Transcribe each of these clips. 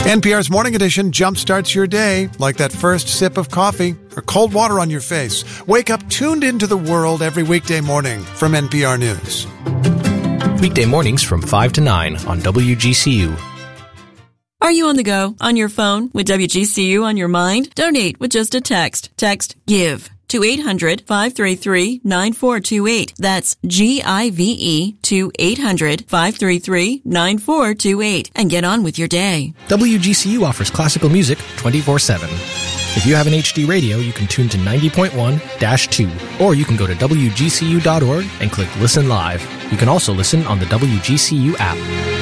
NPR's Morning Edition jumpstarts your day like that first sip of coffee or cold water on your face. Wake up tuned into the world every weekday morning from NPR News. Weekday mornings from 5 to 9 on WGCU. Are you on the go, on your phone, with WGCU on your mind? Donate with just a text. Text GIVE to 800-533-9428. That's GIVE to 800-533-9428. And get on with your day. WGCU offers classical music 24/7. If you have an HD radio, you can tune to 90.1-2, or you can go to WGCU.org and click Listen Live. You can also listen on the WGCU app.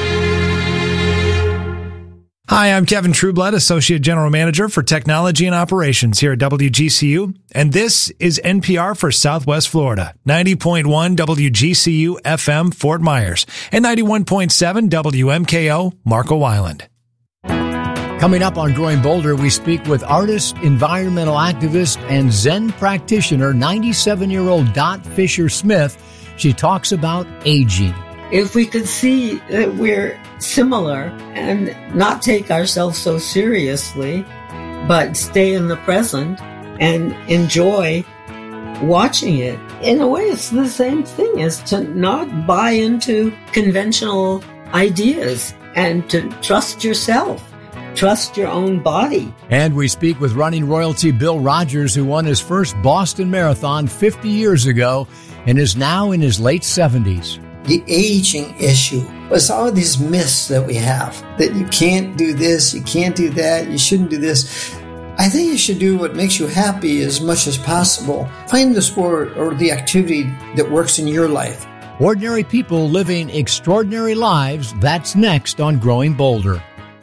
Hi, I'm Kevin Trueblood, Associate General Manager for Technology and Operations here at WGCU, and this is NPR for Southwest Florida, 90.1 WGCU FM Fort Myers, and 91.7 WMKO Marco Island. Coming up on Growing Bolder, we speak with artist, environmental activist, and Zen practitioner, 97-year-old Dot Fisher-Smith. She talks about aging. If we could see that we're similar and not take ourselves so seriously, but stay in the present and enjoy watching it. In a way, it's the same thing as to not buy into conventional ideas and to trust yourself. Trust your own body. And we speak with running royalty Bill Rogers, who won his first Boston Marathon 50 years ago and is now in his late 70s. The aging issue was all these myths that we have, that you can't do this, you can't do that, you shouldn't do this. I think you should do what makes you happy as much as possible. Find the sport or the activity that works in your life. Ordinary people living extraordinary lives. That's next on Growing Bolder.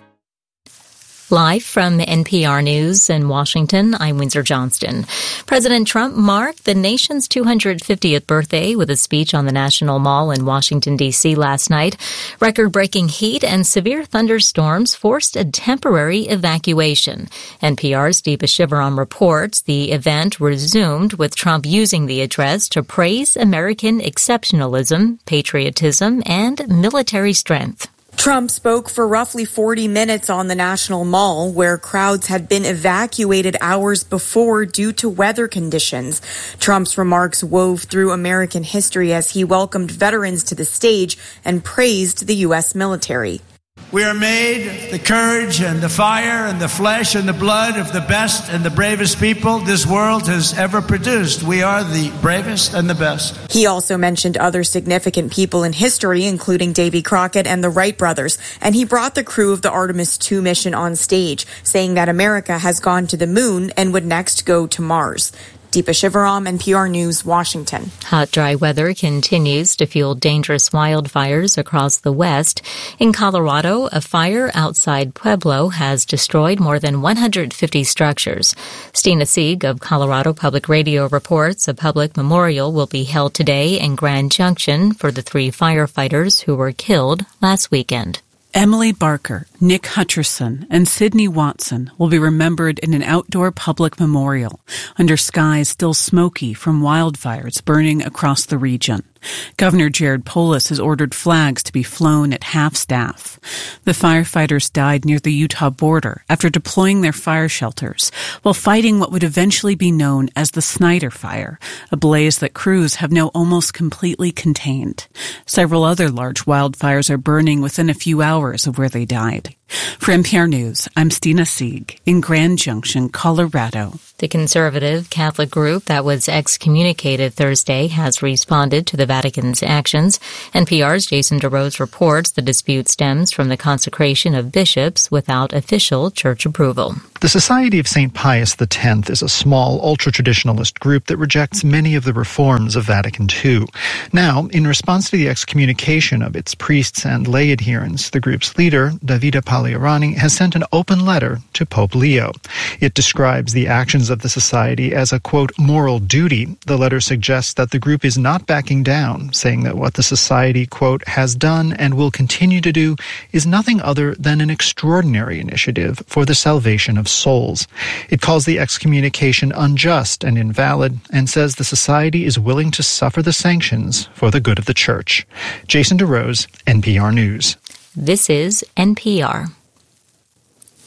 Live from NPR News in Washington, I'm Windsor Johnston. President Trump marked the nation's 250th birthday with a speech on the National Mall in Washington, D.C. last night. Record-breaking heat and severe thunderstorms forced a temporary evacuation. NPR's Deepa Shivaram reports the event resumed with Trump using the address to praise American exceptionalism, patriotism, and military strength. Trump spoke for roughly 40 minutes on the National Mall, where crowds had been evacuated hours before due to weather conditions. Trump's remarks wove through American history as he welcomed veterans to the stage and praised the U.S. military. We are made of the courage and the fire and the flesh and the blood of the best and the bravest people this world has ever produced. We are the bravest and the best. He also mentioned other significant people in history, including Davy Crockett and the Wright brothers, and he brought the crew of the Artemis II mission on stage, saying that America has gone to the moon and would next go to Mars. Deepa Shivaram, NPR News, Washington. Hot, dry weather continues to fuel dangerous wildfires across the West. In Colorado, a fire outside Pueblo has destroyed more than 150 structures. Stina Sieg of Colorado Public Radio reports a public memorial will be held today in Grand Junction for the 3 firefighters who were killed last weekend. Emily Barker, Nick Hutcherson, and Sydney Watson will be remembered in an outdoor public memorial under skies still smoky from wildfires burning across the region. Governor Jared Polis has ordered flags to be flown at half-staff. The firefighters died near the Utah border after deploying their fire shelters while fighting what would eventually be known as the Snyder Fire, a blaze that crews have now almost completely contained. Several other large wildfires are burning within a few hours of where they died. For NPR News, I'm Stina Sieg in Grand Junction, Colorado. The conservative Catholic group that was excommunicated Thursday has responded to the Vatican's actions. NPR's Jason DeRose reports the dispute stems from the consecration of bishops without official church approval. The Society of St. Pius X is a small, ultra-traditionalist group that rejects many of the reforms of Vatican II. Now, in response to the excommunication of its priests and lay adherents, the group's leader, Davide Pagliarani, has sent an open letter to Pope Leo. It describes the actions of the society as a, quote, moral duty. The letter suggests that the group is not backing down, saying that what the society, quote, has done and will continue to do is nothing other than an extraordinary initiative for the salvation of souls. It calls the excommunication unjust and invalid and says the society is willing to suffer the sanctions for the good of the Church. Jason DeRose, NPR News. This is NPR.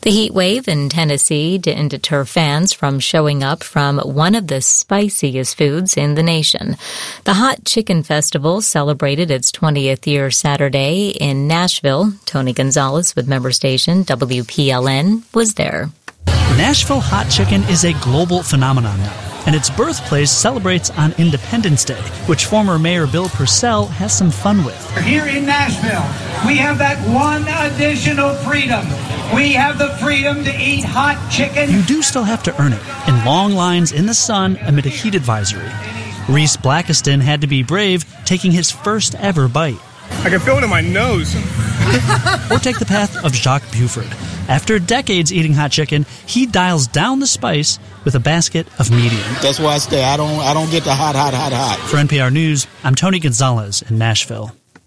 The heat wave in Tennessee didn't deter fans from showing up from one of the spiciest foods in the nation. The Hot Chicken Festival celebrated its 20th year Saturday in Nashville. Tony Gonzalez with member station WPLN was there. Nashville hot chicken is a global phenomenon now, and its birthplace celebrates on Independence Day, which former Mayor Bill Purcell has some fun with. Here in Nashville, we have that one additional freedom. We have the freedom to eat hot chicken. You do still have to earn it, in long lines in the sun amid a heat advisory. Reese Blackiston had to be brave, taking his first ever bite. I can feel it in my nose. Or take the path of Jacques Buford. After decades eating hot chicken, he dials down the spice with a basket of medium. That's why I stay. I don't get the hot. For NPR News, I'm Tony Gonzalez in Nashville.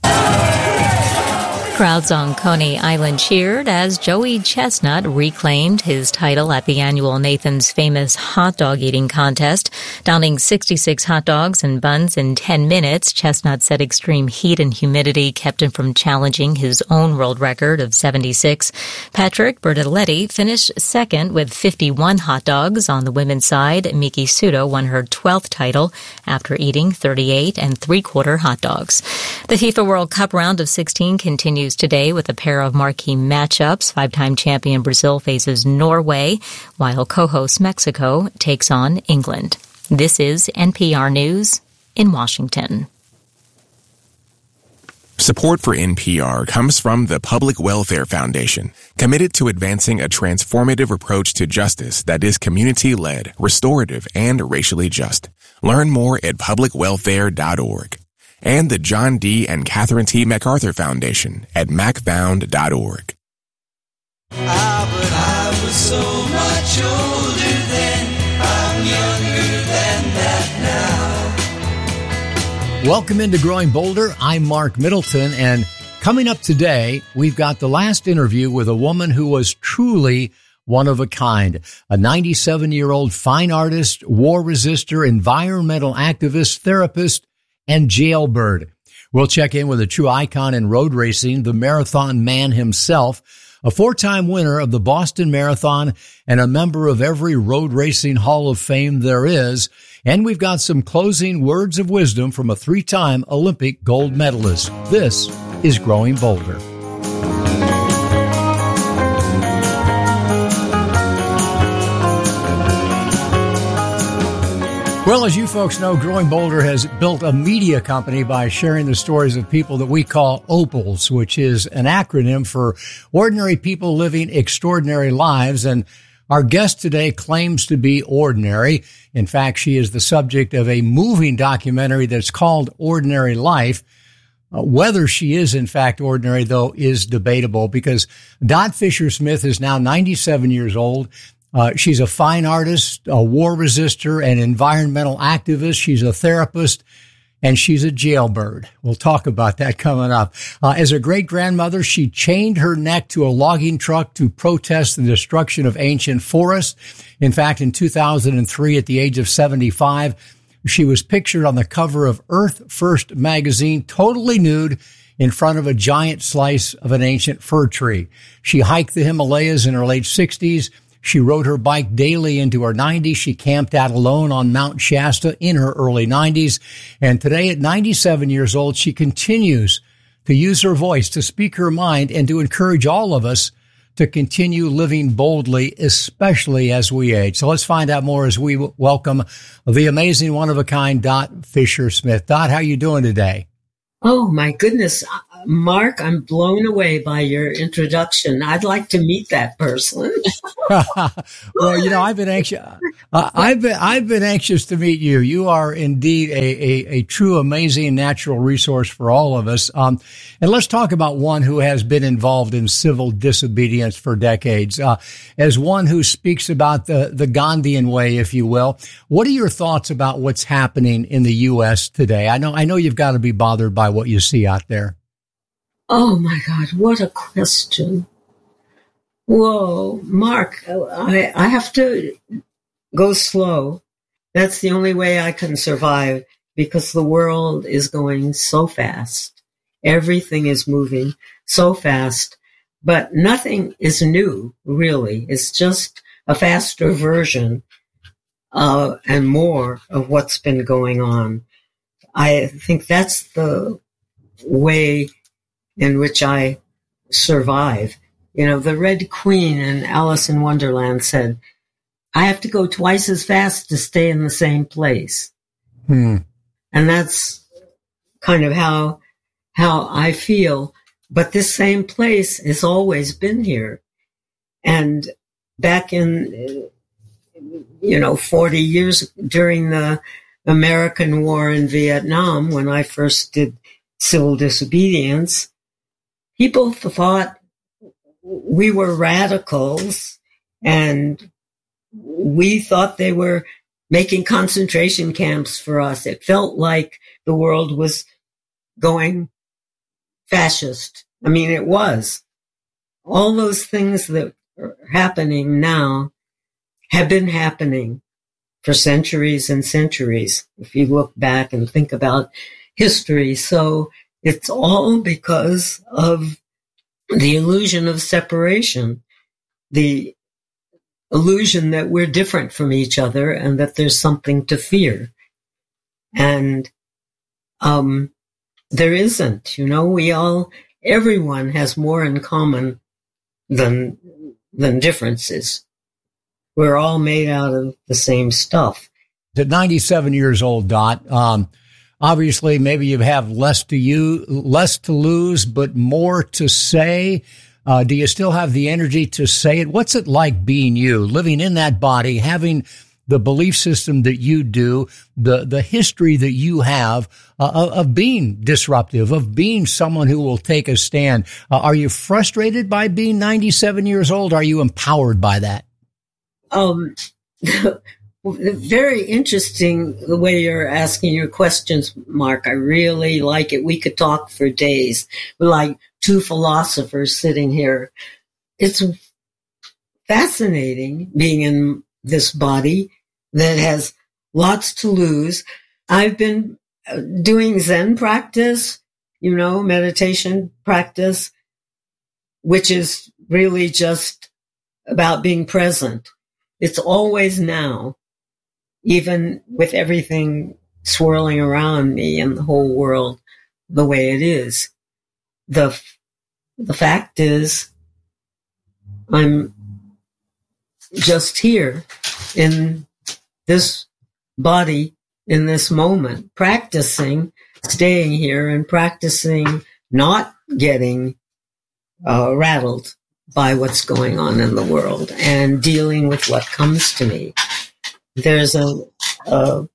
Crowds on Coney Island cheered as Joey Chestnut reclaimed his title at the annual Nathan's Famous Hot Dog Eating Contest. Downing 66 hot dogs and buns in 10 minutes, Chestnut said extreme heat and humidity kept him from challenging his own world record of 76. Patrick Bertoletti finished second with 51 hot dogs. On the women's side, Miki Sudo won her 12th title after eating 38 3/4 hot dogs. The FIFA World Cup round of 16 continues today with a pair of marquee matchups. Five-time champion Brazil faces Norway, while co-host Mexico takes on England. This is NPR News in Washington. Support for NPR comes from the Public Welfare Foundation, committed to advancing a transformative approach to justice that is community-led, restorative, and racially just. Learn more at publicwelfare.org. And the John D. and Catherine T. MacArthur Foundation at macfound.org. But I was so much older then, I'm younger than that now. Welcome into Growing Bolder. I'm Mark Middleton, and coming up today, we've got the last interview with a woman who was truly one of a kind, a 97-year-old fine artist, war resistor, environmental activist, therapist, and jailbird. We'll check in with a true icon in road racing, the marathon man himself, a 4-time winner of the Boston Marathon and a member of every road racing hall of fame there is. And we've got some closing words of wisdom from a 3-time Olympic gold medalist. This is Growing Bolder. Well, as you folks know, Growing Bolder has built a media company by sharing the stories of people that we call OPALs, which is an acronym for Ordinary People Living Extraordinary Lives. And our guest today claims to be ordinary. In fact, she is the subject of a moving documentary that's called Ordinary Life. Whether she is, in fact, ordinary, though, is debatable because Dot Fisher-Smith is now 97 years old. She's a fine artist, a war resistor, an environmental activist. She's a therapist, and she's a jailbird. We'll talk about that coming up. As a great-grandmother, she chained her neck to a logging truck to protest the destruction of ancient forests. In fact, in 2003, at the age of 75, she was pictured on the cover of Earth First magazine, totally nude, in front of a giant slice of an ancient fir tree. She hiked the Himalayas in her late 60s. She rode her bike daily into her 90s. She camped out alone on Mount Shasta in her early 90s. And today at 97 years old, she continues to use her voice, to speak her mind, and to encourage all of us to continue living boldly, especially as we age. So let's find out more as we welcome the amazing one-of-a-kind Dot Fisher-Smith. Dot, how are you doing today? Oh, my goodness. Mark, I'm blown away by your introduction. I'd like to meet that person. Well, you know, I've been anxious. I've been anxious to meet you. You are indeed a true, amazing natural resource for all of us. And let's talk about one who has been involved in civil disobedience for decades. As one who speaks about the Gandhian way, if you will, what are your thoughts about what's happening in the U.S. today? I know you've got to be bothered by what you see out there. Oh, my God, what a question. Whoa, Mark, I have to go slow. That's the only way I can survive because the world is going so fast. Everything is moving so fast. But nothing is new, really. It's just a faster version and more of what's been going on. I think that's the way in which I survive. You know, the Red Queen in Alice in Wonderland said, I have to go twice as fast to stay in the same place. And that's kind of how I feel. But this same place has always been here. And back in, 40 years during the American War in Vietnam, when I first did civil disobedience, people thought we were radicals and we thought they were making concentration camps for us. It felt like the world was going fascist. I mean, it was. All those things that are happening now have been happening for centuries and centuries, if you look back and think about history. So it's all because of the illusion of separation, the illusion that we're different from each other and that there's something to fear. And there isn't, everyone has more in common than differences. We're all made out of the same stuff. At 97 years old, Dot, obviously maybe you have less to lose, but more to say. Do you still have the energy to say it? What's it like being you, living in that body, having the belief system that you do, the history that you have of being disruptive, of being someone who will take a stand? Are you frustrated by being 97 years old? Are you empowered by that? Very interesting the way you're asking your questions, Mark. I really like it. We could talk for days. We're like two philosophers sitting here. It's fascinating being in this body that has lots to lose. I've been doing Zen practice, meditation practice, which is really just about being present. It's always now, even with everything swirling around me and the whole world the way it is. The fact is, I'm just here in this body, in this moment, practicing staying here and practicing not getting rattled by what's going on in the world and dealing with what comes to me. There's the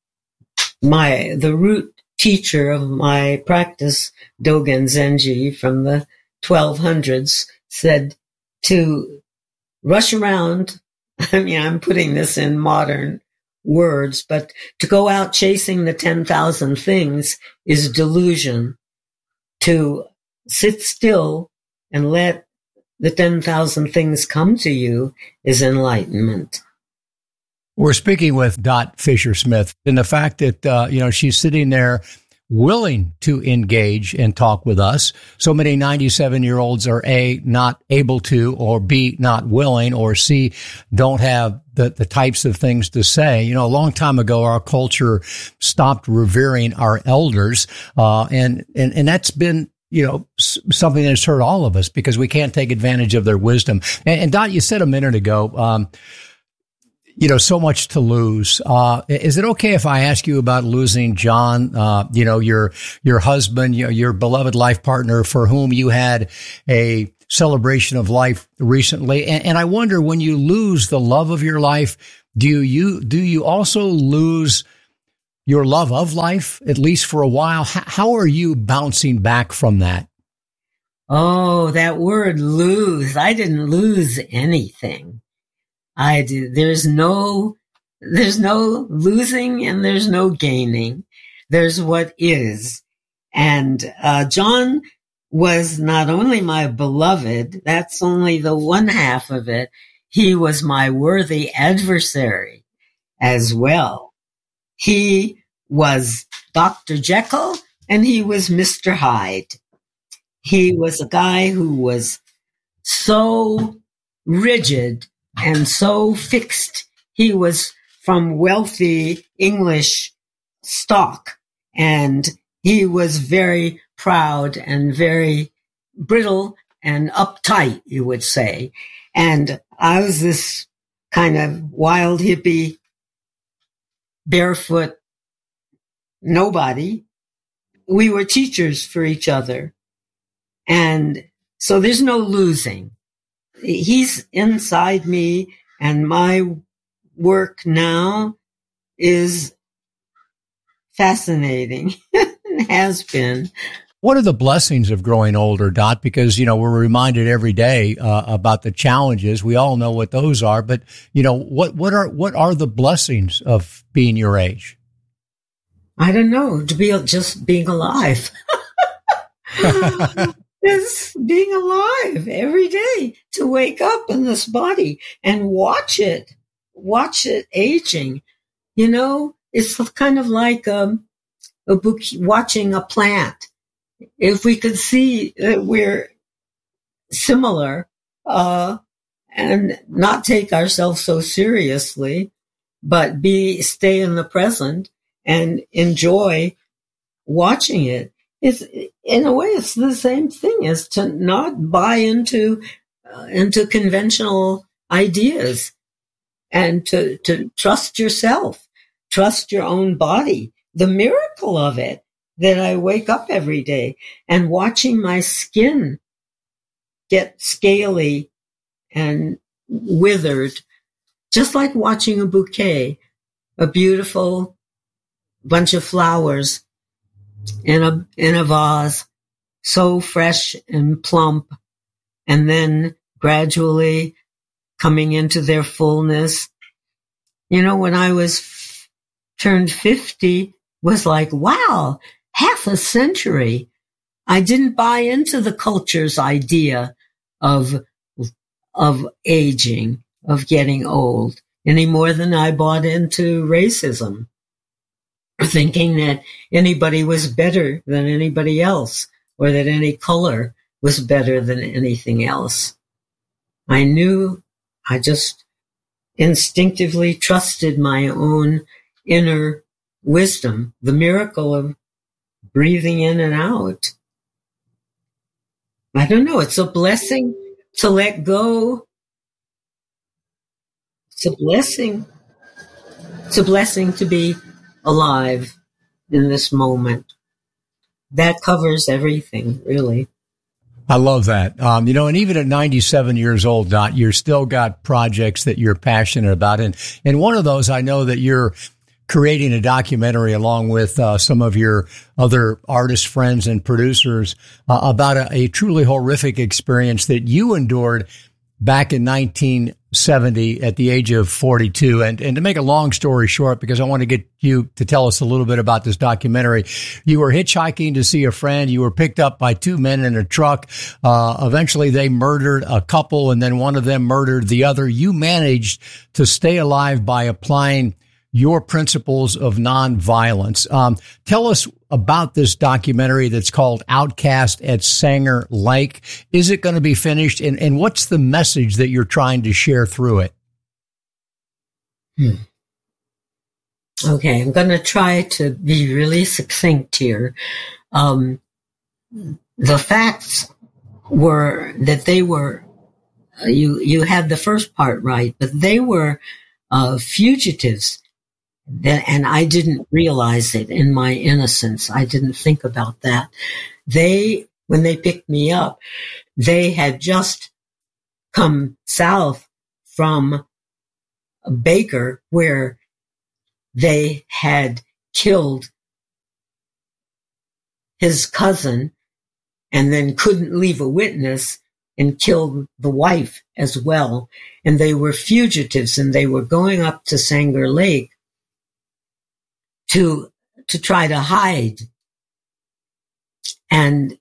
root teacher of my practice, Dogen Zenji from the 1200s, said to rush around. I mean, I'm putting this in modern words, but to go out chasing the 10,000 things is delusion. To sit still and let the 10,000 things come to you is enlightenment. We're speaking with Dot Fisher-Smith, and the fact that, she's sitting there willing to engage and talk with us. So many 97-year-olds are A, not able to, or B, not willing, or C, don't have the types of things to say. A long time ago, our culture stopped revering our elders, and that's been something that's hurt all of us because we can't take advantage of their wisdom. And Dot, you said a minute ago, so much to lose. Is it okay if I ask you about losing John, your husband, your beloved life partner for whom you had a celebration of life recently? And I wonder, when you lose the love of your life, do you also lose your love of life, at least for a while? How are you bouncing back from that? Oh, that word lose. I didn't lose anything. There's no losing and there's no gaining. There's what is. And John was not only my beloved, that's only the one half of it. He was my worthy adversary as well. He was Dr. Jekyll and he was Mr. Hyde. He was a guy who was so rigid and so fixed. He was from wealthy English stock, and he was very proud and very brittle and uptight, you would say. And I was this kind of wild hippie, barefoot nobody. We were teachers for each other. And so there's no losing. He's inside me, and my work now is fascinating. It has been. What are the blessings of growing older, Dot? Because, we're reminded every day about the challenges. We all know what those are, but, what are the blessings of being your age? I don't know, just being alive. It's being alive every day, to wake up in this body and watch it aging. It's kind of like a book watching a plant. If we could see that we're similar, and not take ourselves so seriously, but stay in the present and enjoy watching it. It's, in a way, it's the same thing as to not buy into conventional ideas, and to trust yourself, trust your own body. The miracle of it, that I wake up every day and watching my skin get scaly and withered, just like watching a bouquet, a beautiful bunch of flowers in a vase, so fresh and plump, and then gradually coming into their fullness. When I turned 50, was like, wow, half a century. I didn't buy into the culture's idea of aging, of getting old, any more than I bought into racism, thinking that anybody was better than anybody else, or that any color was better than anything else. I just instinctively trusted my own inner wisdom, the miracle of breathing in and out. I don't know. It's a blessing to let go. It's a blessing. It's a blessing to be alive in this moment. That covers everything, really. I love that. And even at 97 years old, Dot, you're still got projects that you're passionate about. And one of those, I know that you're creating a documentary along with some of your other artist friends and producers about a truly horrific experience that you endured back in 1970 at the age of 42. And to make a long story short, because I want to get you to tell us a little bit about this documentary, you were hitchhiking to see a friend. You were picked up by two men in a truck. Eventually they murdered a couple, and then one of them murdered the other. You managed to stay alive by applying your principles of nonviolence. Tell us about this documentary that's called Outcast at Sanger Lake. Is it going to be finished? And what's the message that you're trying to share through it? Okay, I'm going to try to be really succinct here. The facts were that they were, you had the first part right, but they were fugitives. And I didn't realize it in my innocence. I didn't think about that. When they picked me up, they had just come south from Baker, where they had killed his cousin and then couldn't leave a witness and killed the wife as well. And they were fugitives, and they were going up to Sanger Lake to try to hide. And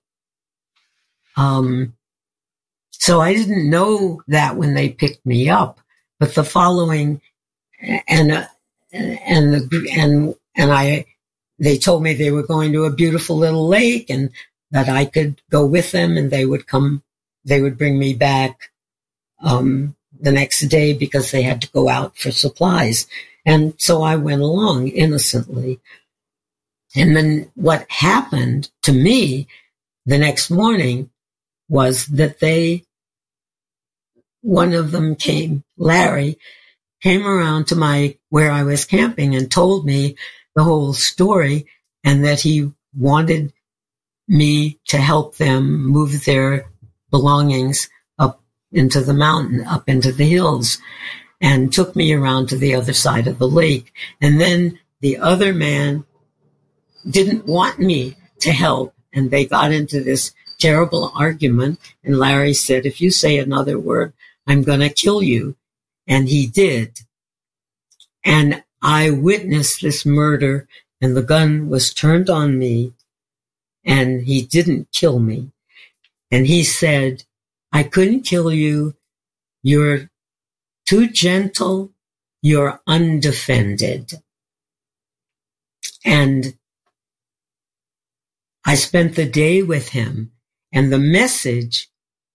so I didn't know that when they picked me up, but the following they told me they were going to a beautiful little lake and that I could go with them and they would come they would bring me back the next day because they had to go out for supplies. And so I went along innocently. And then what happened to me the next morning was that one of them came, Larry, came around to where I was camping and told me the whole story, and that he wanted me to help them move their belongings up into the mountain, up into the hills, and took me around to the other side of the lake. And then the other man didn't want me to help, and they got into this terrible argument, and Larry said, if you say another word, I'm going to kill you. And he did. And I witnessed this murder, and the gun was turned on me, and he didn't kill me. And he said, I couldn't kill you. You're too gentle. You're undefended. And I spent the day with him, and the message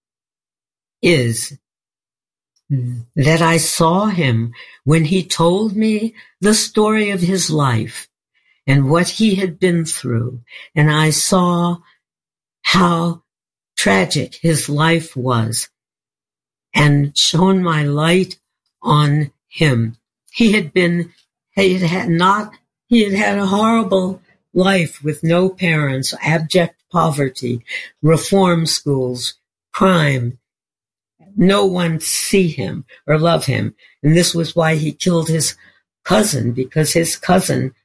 is that I saw him when he told me the story of his life and what he had been through. And I saw how tragic his life was and shone my light on him. He had had a horrible life with no parents, abject poverty, reform schools, crime. No one see him or love him. And this was why he killed his cousin, because his cousin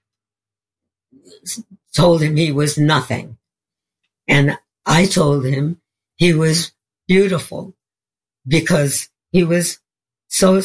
told him he was nothing. And I told him he was beautiful because he was so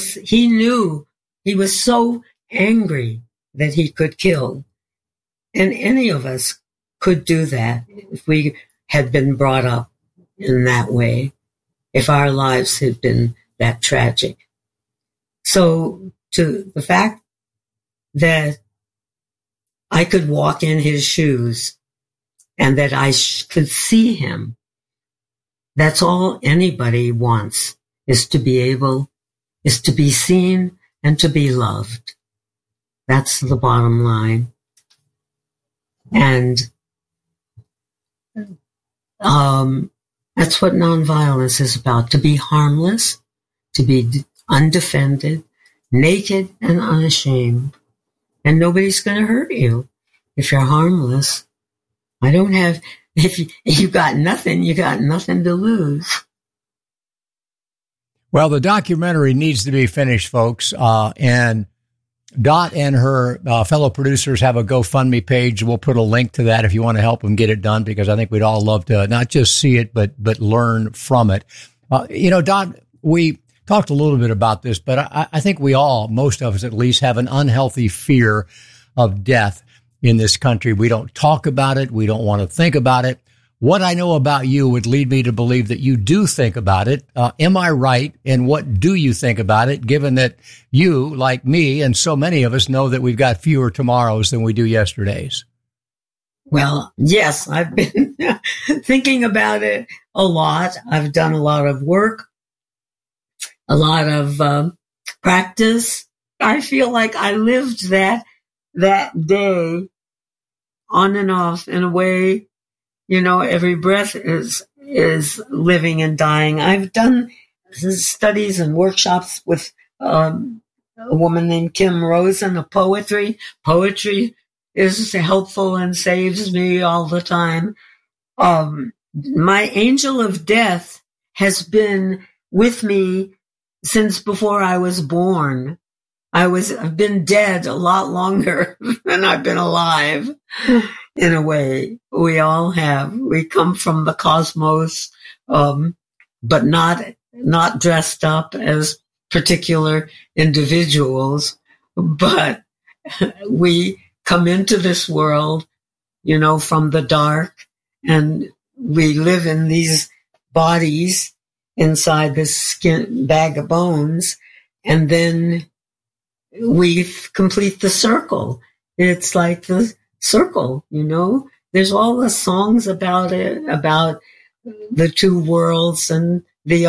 angry that he could kill. And any of us could do that if we had been brought up in that way, if our lives had been that tragic. So to the fact that I could walk in his shoes and that I could see him, that's all anybody wants, is to be seen and to be loved. That's the bottom line. And that's what nonviolence is about, to be harmless, to be undefended, naked and unashamed. And nobody's going to hurt you if you're harmless. If you got nothing, you got nothing to lose. Well, the documentary needs to be finished, folks. And Dot and her fellow producers have a GoFundMe page. We'll put a link to that if you want to help them get it done, because I think we'd all love to not just see it, but learn from it. Dot, we talked a little bit about this, but I think most of us at least, have an unhealthy fear of death in this country. We don't talk about it. We don't want to think about it. What I know about you would lead me to believe that you do think about it. Am I right? And what do you think about it, given that you, like me, and so many of us, know that we've got fewer tomorrows than we do yesterdays? Well, yes, I've been thinking about it a lot. I've done a lot of work, a lot of practice. I feel like I lived that day on and off in a way. Every breath is living and dying. I've done studies and workshops with a woman named Kim Rosen of poetry. Poetry is helpful and saves me all the time. My angel of death has been with me since before I was born. I've been dead a lot longer than I've been alive. In a way, we all have. We come from the cosmos, but not dressed up as particular individuals. But we come into this world, from the dark, and we live in these bodies inside this skin bag of bones, and then we complete the circle. It's like the circle, there's all the songs about it, about the two worlds and the